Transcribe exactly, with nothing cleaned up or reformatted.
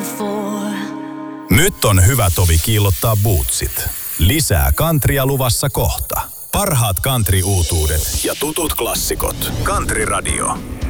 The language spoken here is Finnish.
before. Nyt on hyvä tovi kiillottaa bootsit. Lisää countrya luvassa kohta. Parhaat country-uutuudet ja tutut klassikot. Country Radio.